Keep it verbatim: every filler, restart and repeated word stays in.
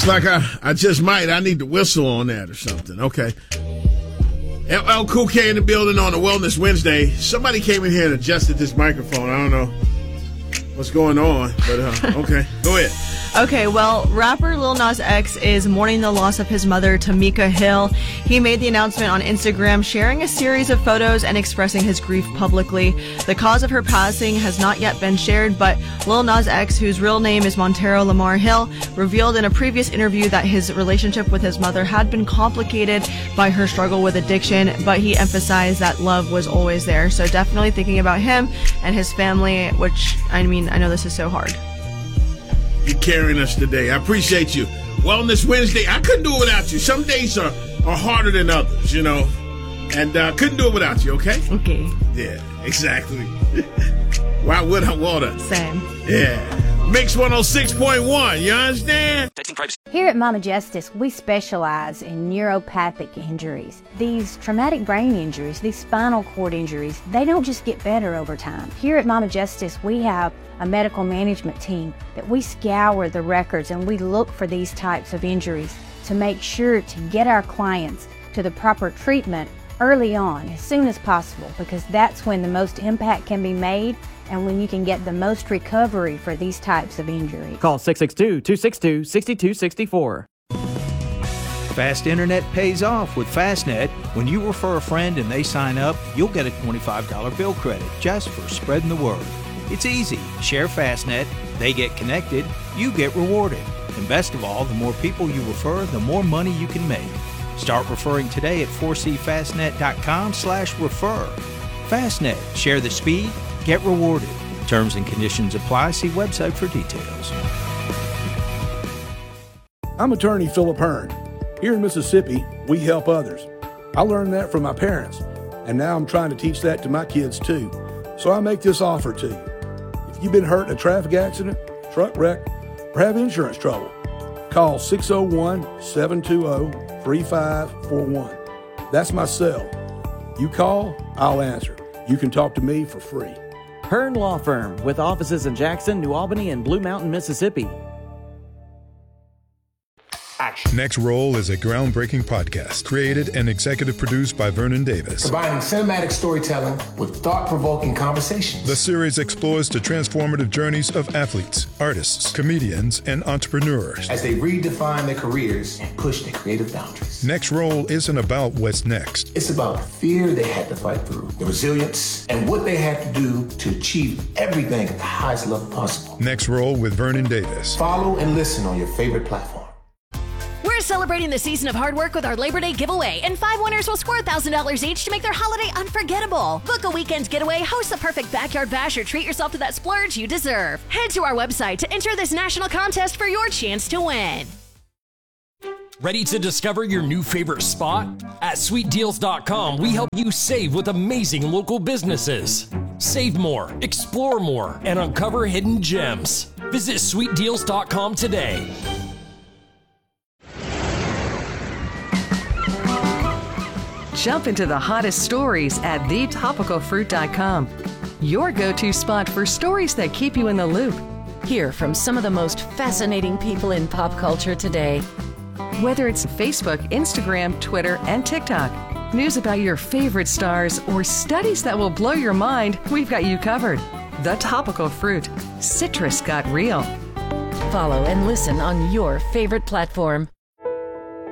Looks like I, I just might. I need to whistle on that or something. Okay. L L Cool K in the building on a Wellness Wednesday. Somebody came in here and adjusted this microphone. I don't know what's going on, but uh, okay. Go ahead. Okay, well, rapper Lil Nas X is mourning the loss of his mother, Tamika Hill. He made the announcement on Instagram, sharing a series of photos and expressing his grief publicly. The cause of her passing has not yet been shared, but Lil Nas X, whose real name is Montero Lamar Hill, revealed in a previous interview that his relationship with his mother had been complicated by her struggle with addiction, but he emphasized that love was always there. So definitely thinking about him and his family, which, I mean, I know this is so hard. You're carrying us today. I appreciate you. Wellness Wednesday. I couldn't do it without you. Some days are, are harder than others, you know. And uh, couldn't do it without you, okay? Okay. Yeah, exactly. Why would I want to? Same. Yeah. Mix one oh six point one. You understand? Here at Mama Justice, we specialize in neuropathic injuries. These traumatic brain injuries, these spinal cord injuries, they don't just get better over time. Here at Mama Justice, we have a medical management team that we scour the records and we look for these types of injuries to make sure to get our clients to the proper treatment early on, as soon as possible, because that's when the most impact can be made and when you can get the most recovery for these types of injuries. Call six six two, two six two, six two six four. Fast internet pays off with Fastnet. When you refer a friend and they sign up, you'll get a twenty-five dollars bill credit just for spreading the word. It's easy. Share Fastnet, they get connected, you get rewarded. And best of all, the more people you refer, the more money you can make. Start referring today at four c fastnet dot com slash refer. Fastnet. Share the speed, get rewarded. Terms and conditions apply. See website for details. I'm attorney Philip Hearn. Here in Mississippi, we help others. I learned that from my parents, and now I'm trying to teach that to my kids too. So I make this offer to you. If you've been hurt in a traffic accident, truck wreck, or have insurance trouble, call six oh one, seven two zero, three five four one. That's my cell. You call, I'll answer. You can talk to me for free. Hearn Law Firm, with offices in Jackson, New Albany, and Blue Mountain, Mississippi. Next Roll is a groundbreaking podcast created and executive produced by Vernon Davis. Combining cinematic storytelling with thought-provoking conversations. The series explores the transformative journeys of athletes, artists, comedians, and entrepreneurs as they redefine their careers and push their creative boundaries. Next Roll isn't about what's next. It's about the fear they had to fight through, the resilience, and what they had to do to achieve everything at the highest level possible. Next Roll with Vernon Davis. Follow and listen on your favorite platform. We're celebrating the season of hard work with our Labor Day giveaway, and five winners will score one thousand dollars each to make their holiday unforgettable. Book a weekend getaway, host the perfect backyard bash, or treat yourself to that splurge you deserve. Head to our website to enter this national contest for your chance to win. Ready to discover your new favorite spot? At sweet deals dot com, we help you save with amazing local businesses. Save more, explore more, and uncover hidden gems. Visit sweet deals dot com today. Jump into the hottest stories at the topical fruit dot com. Your go-to spot for stories that keep you in the loop. Hear from some of the most fascinating people in pop culture today. Whether it's Facebook, Instagram, Twitter, and TikTok, news about your favorite stars, or studies that will blow your mind, we've got you covered. The Topical Fruit. Citrus got real. Follow and listen on your favorite platform.